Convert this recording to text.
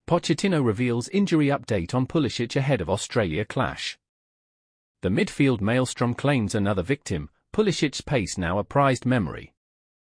Pochettino reveals injury update on Pulisic ahead of Australia clash. The midfield maelstrom claims another victim, Pulisic's pace now a prized memory.